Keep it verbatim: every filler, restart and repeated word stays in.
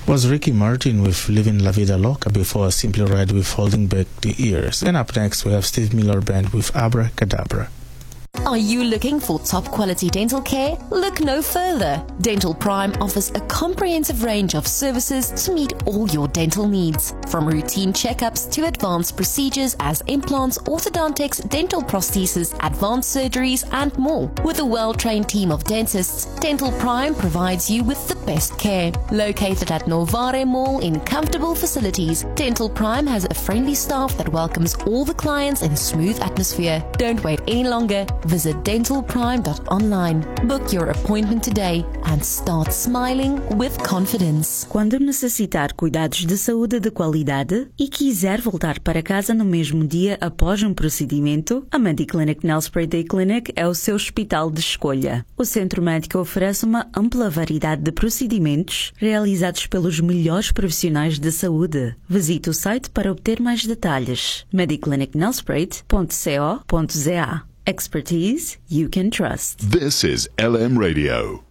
was Ricky Martin with Living La Vida Loca before Simply Red with Holding Back the Ears. And up next we have Steve Miller Band with Abracadabra. Are you looking for top quality dental care? Look no further. Dental Prime offers a comprehensive range of services to meet all your dental needs. From routine checkups to advanced procedures as implants, orthodontics, dental prosthesis, advanced surgeries, and more. With a well-trained team of dentists, Dental Prime provides you with the best care. Located at Novare Mall in comfortable facilities, Dental Prime has a friendly staff that welcomes all the clients in a smooth atmosphere. Don't wait any longer. Visit dental prime dot online. Book your appointment today and start smiling with confidence. Quando necessitar cuidados de saúde de qualidade e quiser voltar para casa no mesmo dia após um procedimento, a Mediclinic Nelspruit Day Clinic é o seu hospital de escolha. O centro médico oferece uma ampla variedade de procedimentos realizados pelos melhores profissionais de saúde. Visite o site para obter mais detalhes. mediclinic nelspruit ponto co ponto za. Expertise you can trust. This is L M Radio.